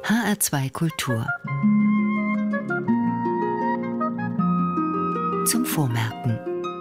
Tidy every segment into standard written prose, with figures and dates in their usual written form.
HR2 Kultur. Zum Vormerken.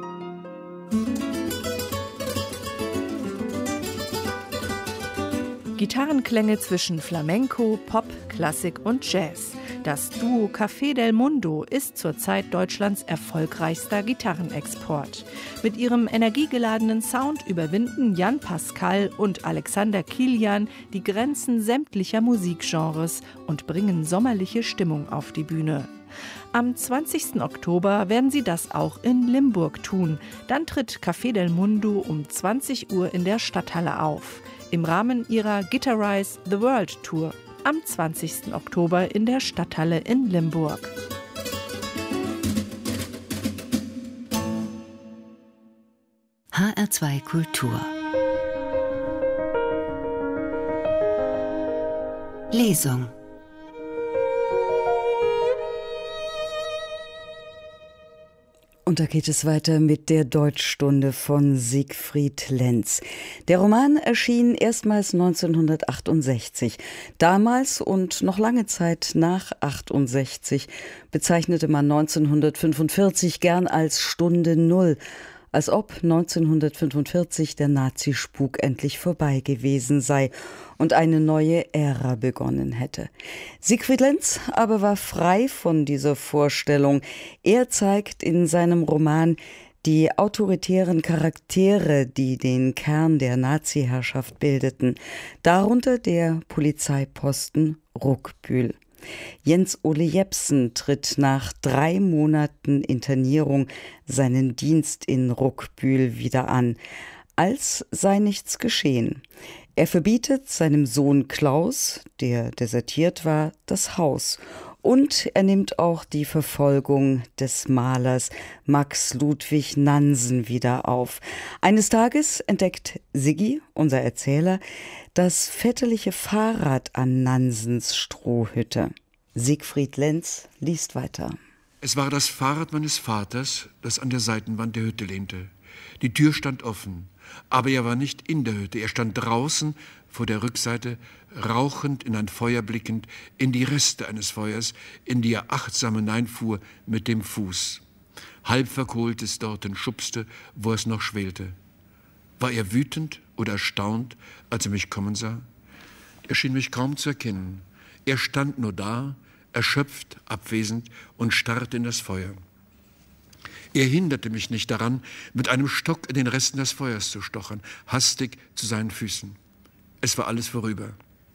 Gitarrenklänge zwischen Flamenco, Pop, Klassik und Jazz. Das Duo Café del Mundo ist zurzeit Deutschlands erfolgreichster Gitarrenexport. Mit ihrem energiegeladenen Sound überwinden Jan Pascal und Alexander Kilian die Grenzen sämtlicher Musikgenres und bringen sommerliche Stimmung auf die Bühne. Am 20. Oktober werden sie das auch in Limburg tun. Dann tritt Café del Mundo um 20 Uhr in der Stadthalle auf. Im Rahmen ihrer Guitarize the World Tour am 20. Oktober in der Stadthalle in Limburg. HR2 Kultur. Lesung. Und da geht es weiter mit der Deutschstunde von Siegfried Lenz. Der Roman erschien erstmals 1968. Damals und noch lange Zeit nach 68 bezeichnete man 1945 gern als Stunde Null, als ob 1945 der Nazispuk endlich vorbei gewesen sei und eine neue Ära begonnen hätte. Siegfried Lenz aber war frei von dieser Vorstellung. Er zeigt in seinem Roman die autoritären Charaktere, die den Kern der Nazi-Herrschaft bildeten, darunter der Polizeiposten Ruckbühl. Jens Ole Jepsen tritt nach 3 Monaten Internierung seinen Dienst in Ruckbühl wieder an, als sei nichts geschehen. Er verbietet seinem Sohn Klaus, der desertiert war, das Haus. Und er nimmt auch die Verfolgung des Malers Max Ludwig Nansen wieder auf. Eines Tages entdeckt Siggi, unser Erzähler, das väterliche Fahrrad an Nansens Strohhütte. Siegfried Lenz liest weiter. Es war das Fahrrad meines Vaters, das an der Seitenwand der Hütte lehnte. Die Tür stand offen, aber er war nicht in der Hütte. Er stand draußen vor der Rückseite, rauchend in ein Feuer blickend, in die Reste eines Feuers, in die er achtsam hineinfuhr mit dem Fuß. Halb verkohltes dorten schubste, wo es noch schwelte. War er wütend oder erstaunt, als er mich kommen sah? Er schien mich kaum zu erkennen. Er stand nur da, erschöpft, abwesend und starrte in das Feuer. Er hinderte mich nicht daran, mit einem Stock in den Resten des Feuers zu stochern, hastig zu seinen Füßen. Es war alles vorüber.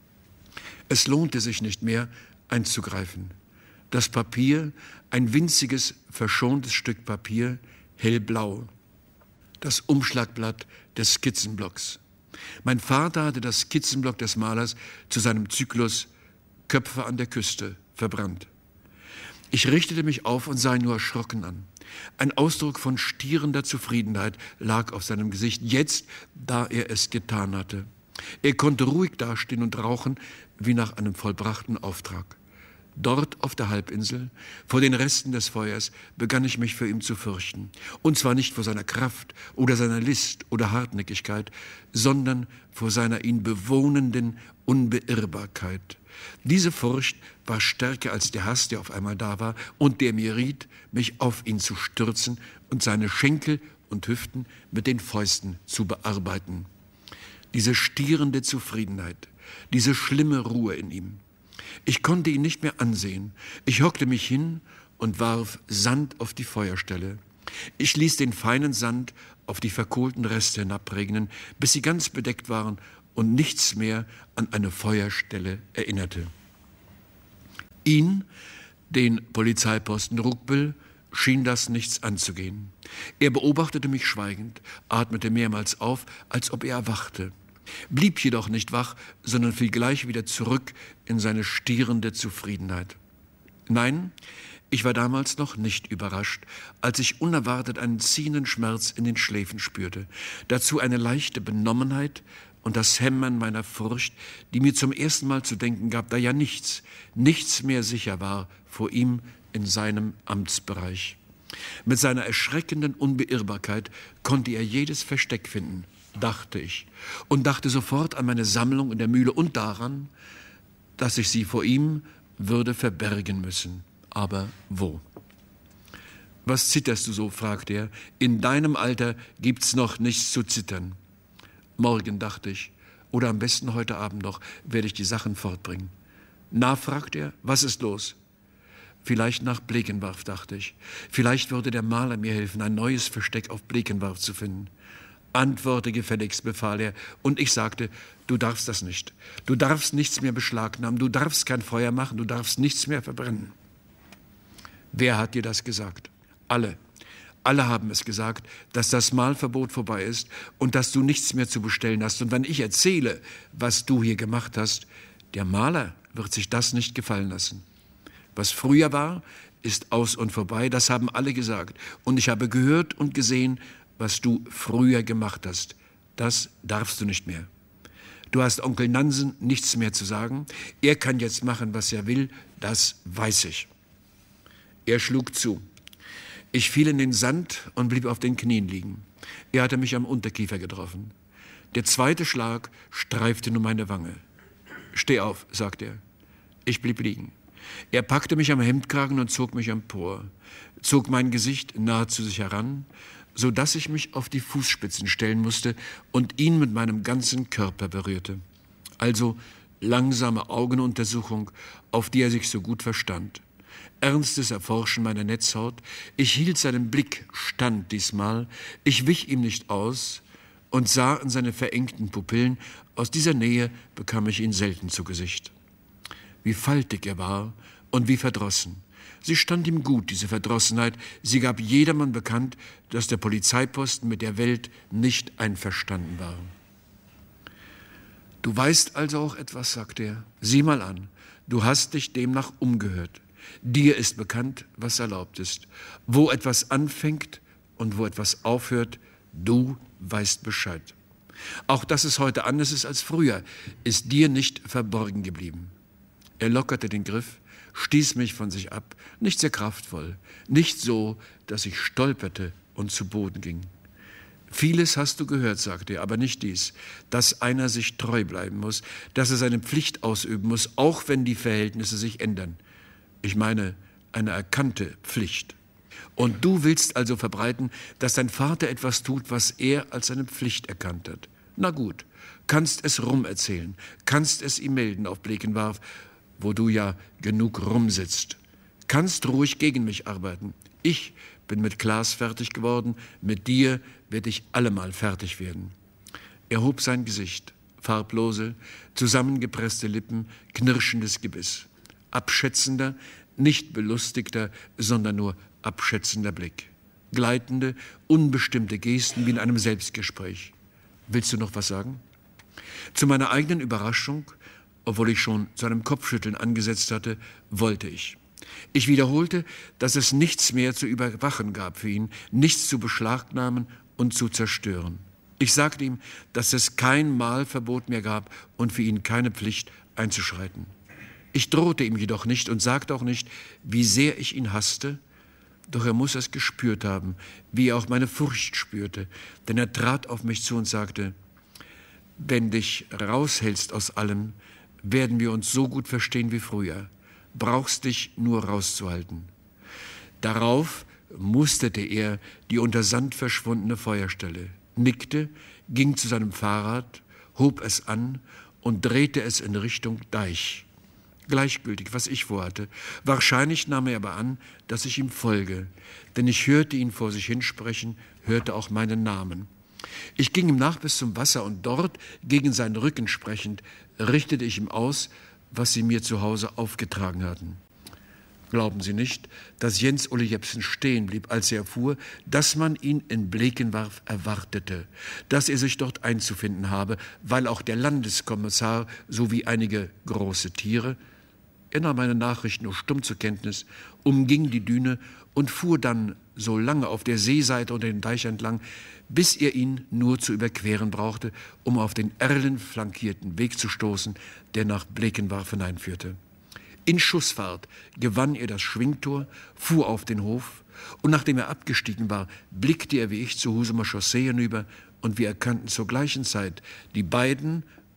Es lohnte sich nicht mehr, einzugreifen. Das Papier, ein winziges, verschontes Stück Papier, hellblau. Das Umschlagblatt des Skizzenblocks. Mein Vater hatte das Skizzenblock des Malers zu seinem Zyklus Köpfe an der Küste verbrannt. Ich richtete mich auf und sah ihn nur erschrocken an. Ein Ausdruck von stierender Zufriedenheit lag auf seinem Gesicht, jetzt, da er es getan hatte. Er konnte ruhig dastehen und rauchen, wie nach einem vollbrachten Auftrag. Dort auf der Halbinsel, vor den Resten des Feuers, begann ich mich für ihn zu fürchten. Und zwar nicht vor seiner Kraft oder seiner List oder Hartnäckigkeit, sondern vor seiner ihn bewohnenden Unbeirrbarkeit. Diese Furcht war stärker als der Hass, der auf einmal da war und der mir riet, mich auf ihn zu stürzen und seine Schenkel und Hüften mit den Fäusten zu bearbeiten. Diese stierende Zufriedenheit, diese schlimme Ruhe in ihm. Ich konnte ihn nicht mehr ansehen. Ich hockte mich hin und warf Sand auf die Feuerstelle. Ich ließ den feinen Sand auf die verkohlten Reste hinabregnen, bis sie ganz bedeckt waren und nichts mehr an eine Feuerstelle erinnerte. Ihn, den Polizeiposten Ruckbühl, schien das nichts anzugehen. Er beobachtete mich schweigend, atmete mehrmals auf, als ob er erwachte, blieb jedoch nicht wach, sondern fiel gleich wieder zurück in seine stierende Zufriedenheit. Nein, ich war damals noch nicht überrascht, als ich unerwartet einen ziehenden Schmerz in den Schläfen spürte, dazu eine leichte Benommenheit und das Hämmern meiner Furcht, die mir zum ersten Mal zu denken gab, da ja nichts mehr sicher war vor ihm in seinem Amtsbereich. Mit seiner erschreckenden Unbeirrbarkeit konnte er jedes Versteck finden, dachte ich, und dachte sofort an meine Sammlung in der Mühle und daran, dass ich sie vor ihm würde verbergen müssen. Aber wo? »Was zitterst du so?« fragte er. »In deinem Alter gibt's noch nichts zu zittern.« »Morgen«, dachte ich, »oder am besten heute Abend noch, werde ich die Sachen fortbringen.« »Na«, fragte er, »was ist los?« »Vielleicht nach Blekenwarf«, dachte ich. »Vielleicht würde der Maler mir helfen, ein neues Versteck auf Blekenwarf zu finden.« »Antworte gefälligst«, befahl er, und ich sagte, »Du darfst das nicht. Du darfst nichts mehr beschlagnahmen, du darfst kein Feuer machen, du darfst nichts mehr verbrennen.« »Wer hat dir das gesagt?« »Alle. Alle haben es gesagt, dass das Malverbot vorbei ist und dass du nichts mehr zu bestellen hast. Und wenn ich erzähle, was du hier gemacht hast, der Maler wird sich das nicht gefallen lassen. Was früher war, ist aus und vorbei, das haben alle gesagt. Und ich habe gehört und gesehen, was du früher gemacht hast. Das darfst du nicht mehr. Du hast Onkel Nansen nichts mehr zu sagen. Er kann jetzt machen, was er will, das weiß ich.« Er schlug zu. Ich fiel in den Sand und blieb auf den Knien liegen. Er hatte mich am Unterkiefer getroffen. Der zweite Schlag streifte nur meine Wange. »Steh auf«, sagte er. Ich blieb liegen. Er packte mich am Hemdkragen und zog mich empor, zog mein Gesicht nahe zu sich heran, so dass ich mich auf die Fußspitzen stellen musste und ihn mit meinem ganzen Körper berührte. Also langsame Augenuntersuchung, auf die er sich so gut verstand. Ernstes Erforschen meiner Netzhaut. Ich hielt seinen Blick stand diesmal. Ich wich ihm nicht aus und sah in seine verengten Pupillen. Aus dieser Nähe bekam ich ihn selten zu Gesicht. Wie faltig er war und wie verdrossen. Sie stand ihm gut, diese Verdrossenheit. Sie gab jedermann bekannt, dass der Polizeiposten mit der Welt nicht einverstanden war. »Du weißt also auch etwas«, sagte er. »Sieh mal an, du hast dich demnach umgehört. Dir ist bekannt, was erlaubt ist. Wo etwas anfängt und wo etwas aufhört, du weißt Bescheid. Auch dass es heute anders ist als früher, ist dir nicht verborgen geblieben.« Er lockerte den Griff, stieß mich von sich ab, nicht sehr kraftvoll, nicht so, dass ich stolperte und zu Boden ging. »Vieles hast du gehört«, sagte er, »aber nicht dies, dass einer sich treu bleiben muss, dass er seine Pflicht ausüben muss, auch wenn die Verhältnisse sich ändern. Ich meine, eine erkannte Pflicht. Und du willst also verbreiten, dass dein Vater etwas tut, was er als seine Pflicht erkannt hat. Na gut, kannst es rumerzählen, kannst es ihm melden auf Blekenwarf, wo du ja genug rumsitzt. Kannst ruhig gegen mich arbeiten. Ich bin mit Klaas fertig geworden, mit dir werde ich allemal fertig werden.« Er hob sein Gesicht, farblose, zusammengepresste Lippen, knirschendes Gebiss. Abschätzender, nicht belustigter, sondern nur abschätzender Blick. Gleitende, unbestimmte Gesten wie in einem Selbstgespräch. »Willst du noch was sagen?« Zu meiner eigenen Überraschung, obwohl ich schon zu einem Kopfschütteln angesetzt hatte, wollte ich. Ich wiederholte, dass es nichts mehr zu überwachen gab für ihn, nichts zu beschlagnahmen und zu zerstören. Ich sagte ihm, dass es kein Malverbot mehr gab und für ihn keine Pflicht einzuschreiten. Ich drohte ihm jedoch nicht und sagte auch nicht, wie sehr ich ihn hasste, doch er muss es gespürt haben, wie er auch meine Furcht spürte, denn er trat auf mich zu und sagte, »Wenn dich raushältst aus allem, werden wir uns so gut verstehen wie früher. Brauchst dich nur rauszuhalten.« Darauf musterte er die unter Sand verschwundene Feuerstelle, nickte, ging zu seinem Fahrrad, hob es an und drehte es in Richtung Deich. Gleichgültig, was ich vorhatte. Wahrscheinlich nahm er aber an, dass ich ihm folge, denn ich hörte ihn vor sich hinsprechen, hörte auch meinen Namen. Ich ging ihm nach bis zum Wasser und dort, gegen seinen Rücken sprechend, richtete ich ihm aus, was sie mir zu Hause aufgetragen hatten. Glauben Sie nicht, dass Jens Ulle Jepsen stehen blieb, als er erfuhr, dass man ihn in Blekenwarf erwartete, dass er sich dort einzufinden habe, weil auch der Landeskommissar sowie einige große Tiere. Er nahm meine Nachricht nur stumm zur Kenntnis, umging die Düne und fuhr dann so lange auf der Seeseite unter den Deich entlang, bis er ihn nur zu überqueren brauchte, um auf den erlenflankierten Weg zu stoßen, der nach Blekenwarf hineinführte. In Schussfahrt gewann er das Schwingtor, fuhr auf den Hof und nachdem er abgestiegen war, blickte er wie ich zur Husumer Chaussee hinüber und wir erkannten zur gleichen Zeit die beiden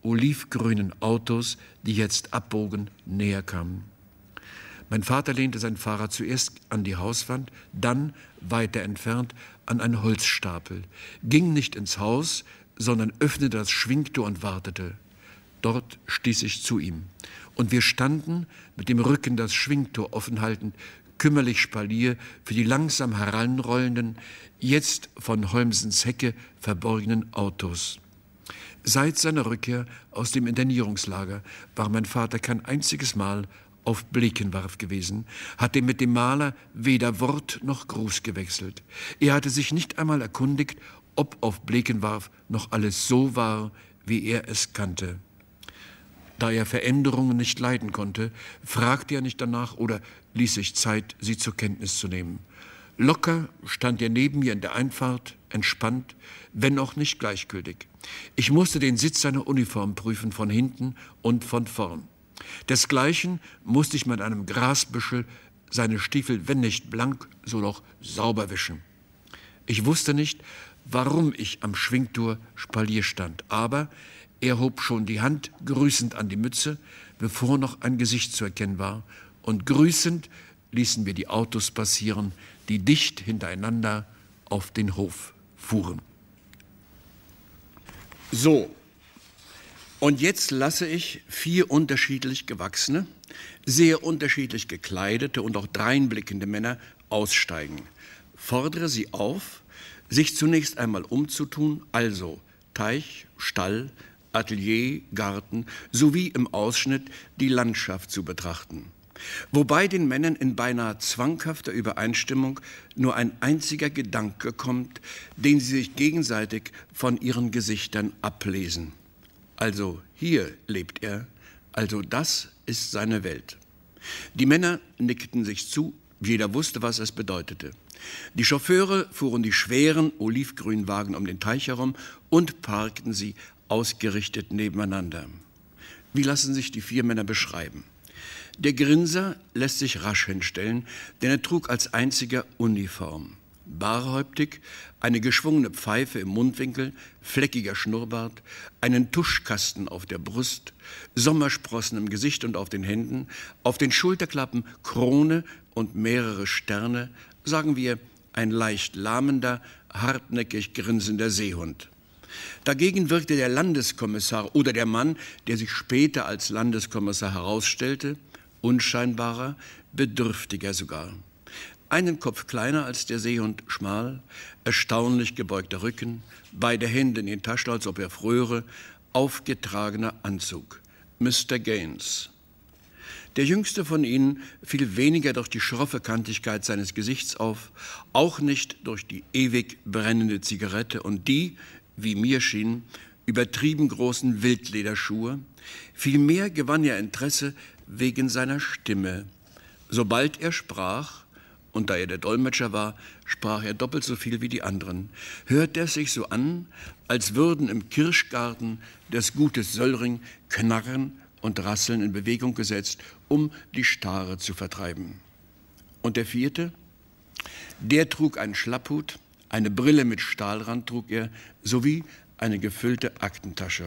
olivgrünen Autos, die jetzt abbogen, näher kamen. Mein Vater lehnte sein Fahrrad zuerst an die Hauswand, dann, weiter entfernt, an einen Holzstapel, ging nicht ins Haus, sondern öffnete das Schwingtor und wartete. Dort stieß ich zu ihm. Und wir standen, mit dem Rücken das Schwingtor offen haltend, kümmerlich Spalier für die langsam heranrollenden, jetzt von Holmsens Hecke verborgenen Autos. Seit seiner Rückkehr aus dem Internierungslager war mein Vater kein einziges Mal auf Blekenwarf gewesen, hatte mit dem Maler weder Wort noch Gruß gewechselt. Er hatte sich nicht einmal erkundigt, ob auf Blekenwarf noch alles so war, wie er es kannte. Da er Veränderungen nicht leiden konnte, fragte er nicht danach oder ließ sich Zeit, sie zur Kenntnis zu nehmen. Locker stand er neben mir in der Einfahrt, entspannt, wenn auch nicht gleichgültig. Ich musste den Sitz seiner Uniform prüfen, von hinten und von vorn. Desgleichen musste ich mit einem Grasbüschel seine Stiefel, wenn nicht blank, so doch sauber wischen. Ich wusste nicht, warum ich am Schwingtor Spalier stand, aber er hob schon die Hand grüßend an die Mütze, bevor noch ein Gesicht zu erkennen war, und grüßend ließen wir die Autos passieren, die dicht hintereinander auf den Hof fuhren. So, und jetzt lasse ich 4 unterschiedlich gewachsene, sehr unterschiedlich gekleidete und auch dreinblickende Männer aussteigen. Fordere sie auf, sich zunächst einmal umzutun, also Teich, Stall, Atelier, Garten sowie im Ausschnitt die Landschaft zu betrachten. Wobei den Männern in beinahe zwanghafter Übereinstimmung nur ein einziger Gedanke kommt, den sie sich gegenseitig von ihren Gesichtern ablesen. Also hier lebt er, also das ist seine Welt. Die Männer nickten sich zu, jeder wusste, was es bedeutete. Die Chauffeure fuhren die schweren olivgrünen Wagen um den Teich herum und parkten sie ausgerichtet nebeneinander. Wie lassen sich die 4 Männer beschreiben? Der Grinser lässt sich rasch hinstellen, denn er trug als einziger Uniform. Barhäuptig, eine geschwungene Pfeife im Mundwinkel, fleckiger Schnurrbart, einen Tuschkasten auf der Brust, Sommersprossen im Gesicht und auf den Händen, auf den Schulterklappen Krone und mehrere Sterne, sagen wir, ein leicht lahmender, hartnäckig grinsender Seehund. Dagegen wirkte der Landeskommissar oder der Mann, der sich später als Landeskommissar herausstellte, unscheinbarer, bedürftiger sogar. Einen Kopf kleiner als der Seehund, schmal, erstaunlich gebeugter Rücken, beide Hände in den Taschen, als ob er fröre, aufgetragener Anzug. Mr. Gaines. Der jüngste von ihnen fiel weniger durch die schroffe Kantigkeit seines Gesichts auf, auch nicht durch die ewig brennende Zigarette und die, wie mir schien, übertrieben großen Wildlederschuhe. Vielmehr gewann er Interesse wegen seiner Stimme. Sobald er sprach, und da er der Dolmetscher war, sprach er doppelt so viel wie die anderen, hörte es sich so an, als würden im Kirschgarten des Gutes Söllring Knarren und Rasseln in Bewegung gesetzt, um die Stare zu vertreiben. Und der 4., der trug einen Schlapphut, eine Brille mit Stahlrand trug er, sowie eine gefüllte Aktentasche.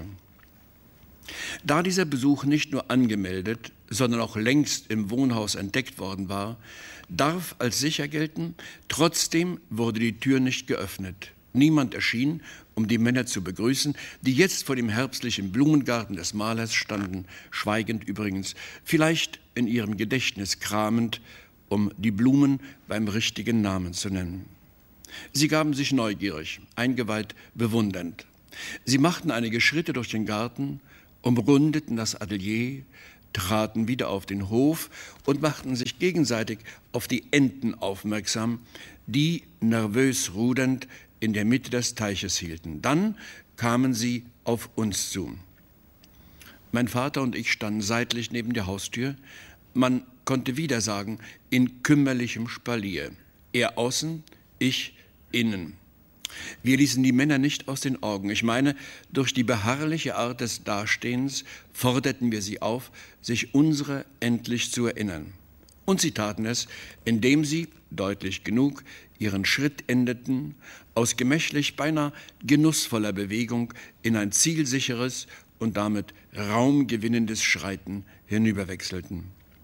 Da dieser Besuch nicht nur angemeldet, sondern auch längst im Wohnhaus entdeckt worden war, darf als sicher gelten, trotzdem wurde die Tür nicht geöffnet. Niemand erschien, um die Männer zu begrüßen, die jetzt vor dem herbstlichen Blumengarten des Malers standen, schweigend übrigens, vielleicht in ihrem Gedächtnis kramend, um die Blumen beim richtigen Namen zu nennen. Sie gaben sich neugierig, eingeweiht, bewundernd. Sie machten einige Schritte durch den Garten, umrundeten das Atelier, traten wieder auf den Hof und machten sich gegenseitig auf die Enten aufmerksam, die, nervös rudernd, in der Mitte des Teiches hielten. Dann kamen sie auf uns zu. Mein Vater und ich standen seitlich neben der Haustür. Man konnte wieder sagen, in kümmerlichem Spalier. Er außen, ich innen. Wir ließen die Männer nicht aus den Augen. Ich meine, durch die beharrliche Art des Dastehens forderten wir sie auf, sich unserer endlich zu erinnern. Und sie taten es, indem sie, deutlich genug, ihren Schritt endeten, aus gemächlich, beinahe genussvoller Bewegung in ein zielsicheres und damit raumgewinnendes Schreiten hinüberwechselten.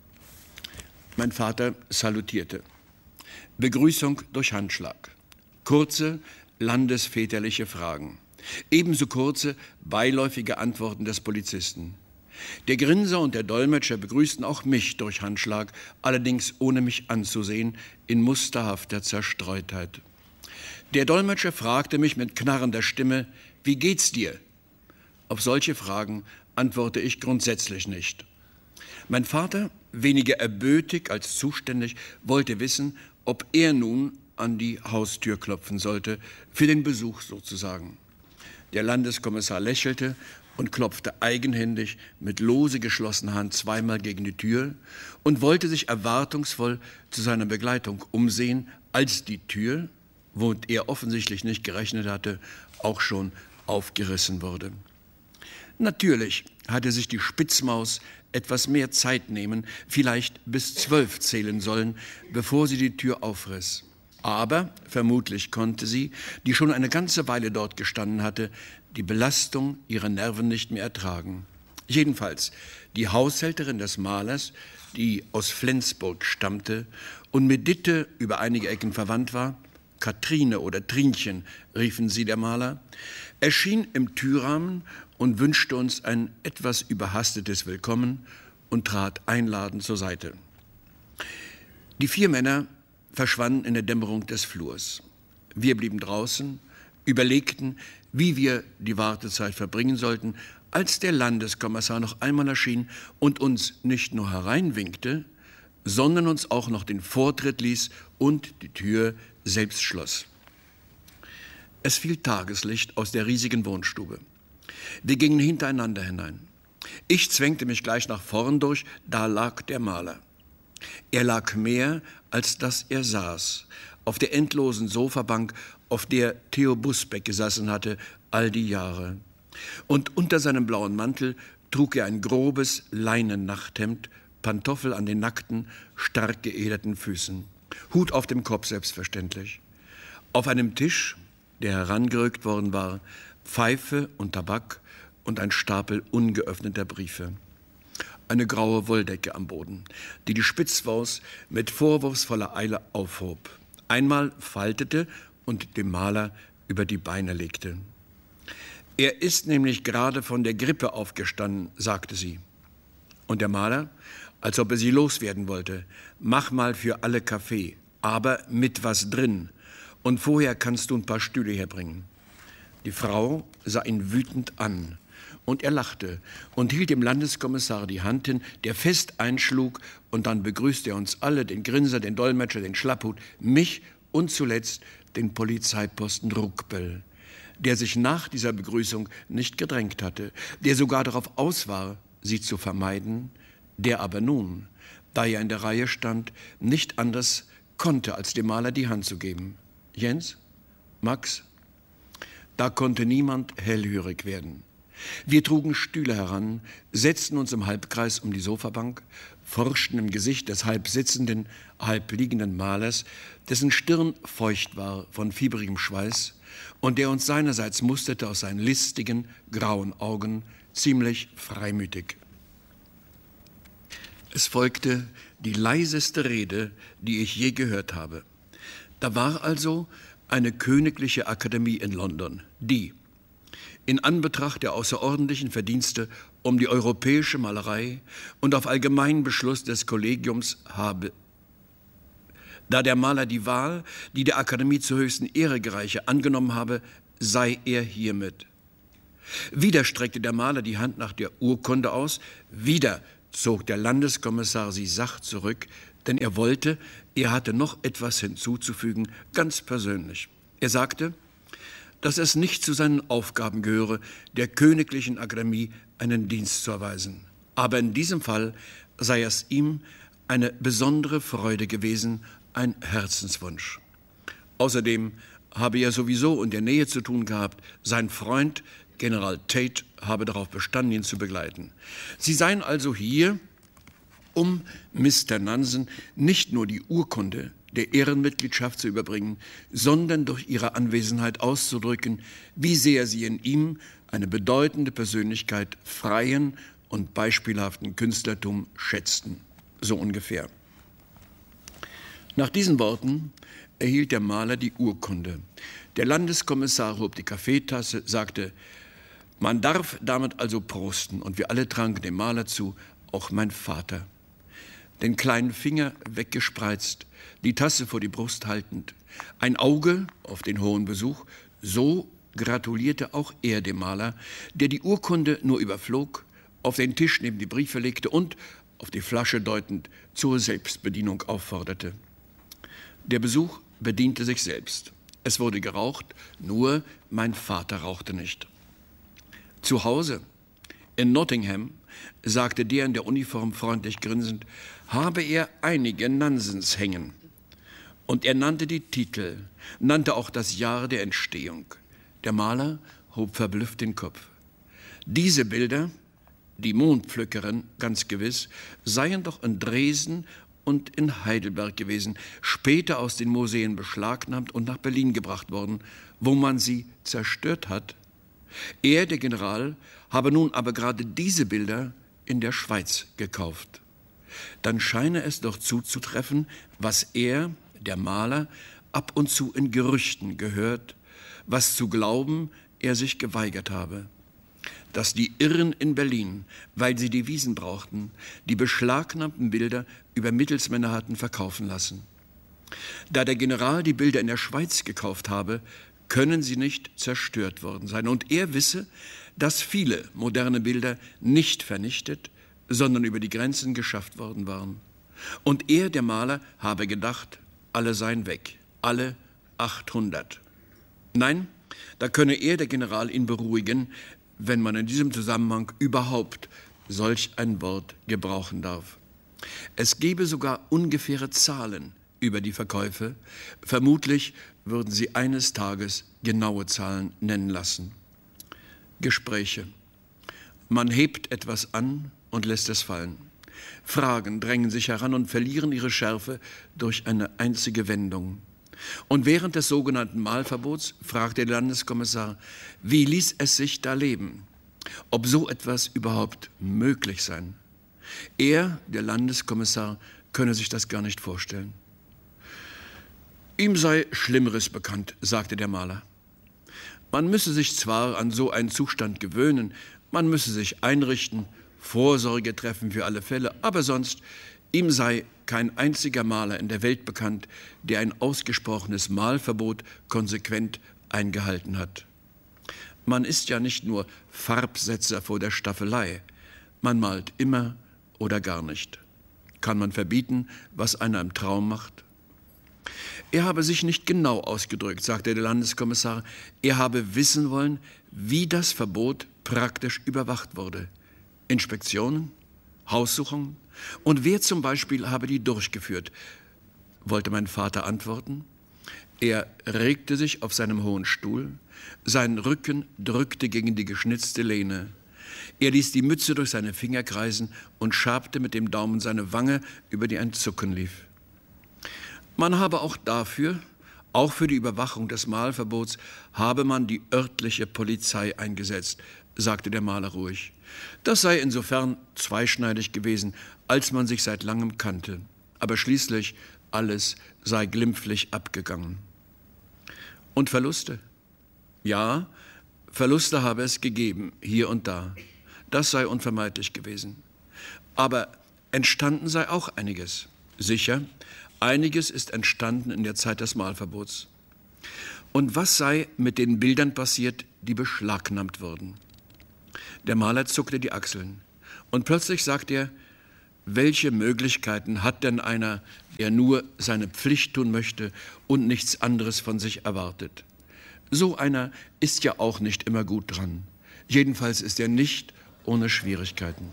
Mein Vater salutierte. Begrüßung durch Handschlag. Kurze, landesväterliche Fragen. Ebenso kurze, beiläufige Antworten des Polizisten. Der Grinser und der Dolmetscher begrüßten auch mich durch Handschlag, allerdings ohne mich anzusehen, in musterhafter Zerstreutheit. Der Dolmetscher fragte mich mit knarrender Stimme, »Wie geht's dir?« Auf solche Fragen antworte ich grundsätzlich nicht. Mein Vater, weniger erbötig als zuständig, wollte wissen, ob er nun an die Haustür klopfen sollte, für den Besuch sozusagen. Der Landeskommissar lächelte und klopfte eigenhändig mit lose geschlossener Hand zweimal gegen die Tür und wollte sich erwartungsvoll zu seiner Begleitung umsehen, als die Tür, womit er offensichtlich nicht gerechnet hatte, auch schon aufgerissen wurde. Natürlich hatte sich die Spitzmaus etwas mehr Zeit nehmen, vielleicht bis 12 zählen sollen, bevor sie die Tür aufriss. Aber vermutlich konnte sie, die schon eine ganze Weile dort gestanden hatte, die Belastung ihrer Nerven nicht mehr ertragen. Jedenfalls die Haushälterin des Malers, die aus Flensburg stammte und mit Ditte über einige Ecken verwandt war, Katrine oder Trinchen riefen sie der Maler, erschien im Türrahmen und wünschte uns ein etwas überhastetes Willkommen und trat einladend zur Seite. Die 4 Männer verschwanden in der Dämmerung des Flurs. Wir blieben draußen, überlegten, wie wir die Wartezeit verbringen sollten, als der Landeskommissar noch einmal erschien und uns nicht nur hereinwinkte, sondern uns auch noch den Vortritt ließ und die Tür selbst schloss. Es fiel Tageslicht aus der riesigen Wohnstube. Wir gingen hintereinander hinein. Ich zwängte mich gleich nach vorn durch, da lag der Maler. Er lag mehr, als dass er saß, auf der endlosen Sofabank, auf der Theo Busbeck gesessen hatte, all die Jahre. Und unter seinem blauen Mantel trug er ein grobes Leinennachthemd, Pantoffel an den nackten, stark geederten Füßen, Hut auf dem Kopf selbstverständlich. Auf einem Tisch, der herangerückt worden war, Pfeife und Tabak und ein Stapel ungeöffneter Briefe. Eine graue Wolldecke am Boden, die die Spitzmaus mit vorwurfsvoller Eile aufhob, einmal faltete und dem Maler über die Beine legte. Er ist nämlich gerade von der Grippe aufgestanden, sagte sie. Und der Maler, als ob er sie loswerden wollte, mach mal für alle Kaffee, aber mit was drin. Und vorher kannst du ein paar Stühle herbringen. Die Frau sah ihn wütend an. Und er lachte und hielt dem Landeskommissar die Hand hin, der fest einschlug, und dann begrüßte er uns alle, den Grinser, den Dolmetscher, den Schlapphut, mich und zuletzt den Polizeiposten Ruckbel, der sich nach dieser Begrüßung nicht gedrängt hatte, der sogar darauf aus war, sie zu vermeiden, der aber nun, da er in der Reihe stand, nicht anders konnte, als dem Maler die Hand zu geben. Jens? Max? Da konnte niemand hellhörig werden. Wir trugen Stühle heran, setzten uns im Halbkreis um die Sofabank, forschten im Gesicht des halb sitzenden, halb liegenden Malers, dessen Stirn feucht war von fieberigem Schweiß und der uns seinerseits musterte aus seinen listigen, grauen Augen, ziemlich freimütig. Es folgte die leiseste Rede, die ich je gehört habe. Da war also eine königliche Akademie in London, die in Anbetracht der außerordentlichen Verdienste um die europäische Malerei und auf allgemeinen Beschluss des Kollegiums habe, da der Maler die Wahl, die der Akademie zur höchsten Ehre gereiche, angenommen habe, sei er hiermit. Wieder streckte der Maler die Hand nach der Urkunde aus, wieder zog der Landeskommissar sie sacht zurück, denn er wollte, er hatte noch etwas hinzuzufügen, ganz persönlich. Er sagte, dass es nicht zu seinen Aufgaben gehöre, der Königlichen Akademie einen Dienst zu erweisen. Aber in diesem Fall sei es ihm eine besondere Freude gewesen, ein Herzenswunsch. Außerdem habe er sowieso in der Nähe zu tun gehabt. Sein Freund, General Tate, habe darauf bestanden, ihn zu begleiten. Sie seien also hier, um Mr. Nansen nicht nur die Urkunde, der Ehrenmitgliedschaft zu überbringen, sondern durch ihre Anwesenheit auszudrücken, wie sehr sie in ihm eine bedeutende Persönlichkeit freien und beispielhaften Künstlertum schätzten. So ungefähr. Nach diesen Worten erhielt der Maler die Urkunde. Der Landeskommissar hob die Kaffeetasse, sagte: Man darf damit also prosten. Und wir alle tranken dem Maler zu, auch mein Vater. Den kleinen Finger weggespreizt, die Tasse vor die Brust haltend, ein Auge auf den hohen Besuch, so gratulierte auch er dem Maler, der die Urkunde nur überflog, auf den Tisch neben die Briefe legte und, auf die Flasche deutend, zur Selbstbedienung aufforderte. Der Besuch bediente sich selbst. Es wurde geraucht, nur mein Vater rauchte nicht. Zu Hause, in Nottingham, sagte der in der Uniform freundlich grinsend, habe er einige Nansens hängen. Und er nannte die Titel, nannte auch das Jahr der Entstehung. Der Maler hob verblüfft den Kopf. Diese Bilder, die Mondpflückerin ganz gewiss, seien doch in Dresden und in Heidelberg gewesen, später aus den Museen beschlagnahmt und nach Berlin gebracht worden, wo man sie zerstört hat. Er, der General, habe nun aber gerade diese Bilder in der Schweiz gekauft. Dann scheine es doch zuzutreffen, was er, der Maler, ab und zu in Gerüchten gehört, was zu glauben er sich geweigert habe. Dass die Irren in Berlin, weil sie Devisen brauchten, die beschlagnahmten Bilder über Mittelsmänner hatten verkaufen lassen. Da der General die Bilder in der Schweiz gekauft habe, können sie nicht zerstört worden sein. Und er wisse, dass viele moderne Bilder nicht vernichtet, sondern über die Grenzen geschafft worden waren. Und er, der Maler, habe gedacht, alle seien weg, alle 800. Nein, da könne er, der General, ihn beruhigen, wenn man in diesem Zusammenhang überhaupt solch ein Wort gebrauchen darf. Es gebe sogar ungefähre Zahlen über die Verkäufe. Vermutlich würden sie eines Tages genaue Zahlen nennen lassen. Gespräche. Man hebt etwas an und lässt es fallen. Fragen drängen sich heran und verlieren ihre Schärfe durch eine einzige Wendung. Und während des sogenannten Mahlverbots fragte der Landeskommissar, wie ließ es sich da leben? Ob so etwas überhaupt möglich sein? Er, der Landeskommissar, könne sich das gar nicht vorstellen. Ihm sei Schlimmeres bekannt, sagte der Maler. Man müsse sich zwar an so einen Zustand gewöhnen, man müsse sich einrichten, Vorsorge treffen für alle Fälle, aber sonst, ihm sei kein einziger Maler in der Welt bekannt, der ein ausgesprochenes Malverbot konsequent eingehalten hat. Man ist ja nicht nur Farbsetzer vor der Staffelei, man malt immer oder gar nicht. Kann man verbieten, was einer im Traum macht? Er habe sich nicht genau ausgedrückt, sagte der Landeskommissar. Er habe wissen wollen, wie das Verbot praktisch überwacht wurde. Inspektionen, Haussuchungen und wer zum Beispiel habe die durchgeführt, wollte mein Vater antworten. Er regte sich auf seinem hohen Stuhl, sein Rücken drückte gegen die geschnitzte Lehne. Er ließ die Mütze durch seine Finger kreisen und schabte mit dem Daumen seine Wange, über die ein Zucken lief. Man habe auch dafür, auch für die Überwachung des Malverbots, habe man die örtliche Polizei eingesetzt, sagte der Maler ruhig. Das sei insofern zweischneidig gewesen, als man sich seit langem kannte. Aber schließlich alles sei glimpflich abgegangen. Und Verluste? Ja, Verluste habe es gegeben, hier und da. Das sei unvermeidlich gewesen. Aber entstanden sei auch einiges. Sicher, einiges ist entstanden in der Zeit des Malverbots. Und was sei mit den Bildern passiert, die beschlagnahmt wurden? Der Maler zuckte die Achseln. Und plötzlich sagte er, welche Möglichkeiten hat denn einer, der nur seine Pflicht tun möchte und nichts anderes von sich erwartet? So einer ist ja auch nicht immer gut dran. Jedenfalls ist er nicht ohne Schwierigkeiten.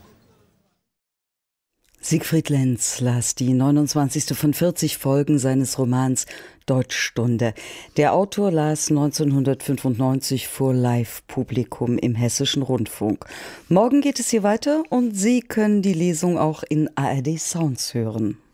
Siegfried Lenz las die 29. von 40 Folgen seines Romans Deutschstunde. Der Autor las 1995 vor Live-Publikum im Hessischen Rundfunk. Morgen geht es hier weiter und Sie können die Lesung auch in ARD Sounds hören.